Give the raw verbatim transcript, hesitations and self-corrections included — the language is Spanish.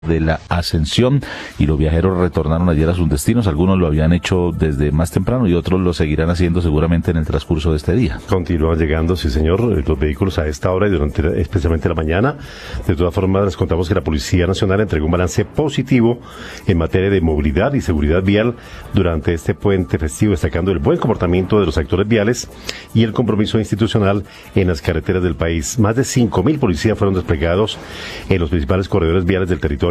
de la Ascensión, y los viajeros retornaron ayer a sus destinos. Algunos lo habían hecho desde más temprano y otros lo seguirán haciendo seguramente en el transcurso de este día. Continúan llegando, sí señor, los vehículos a esta hora y durante especialmente la mañana. De todas formas, les contamos que la Policía Nacional entregó un balance positivo en materia de movilidad y seguridad vial durante este puente festivo, destacando el buen comportamiento de los actores viales y el compromiso institucional en las carreteras del país. Más de cinco mil policías fueron desplegados en los principales corredores viales del territorio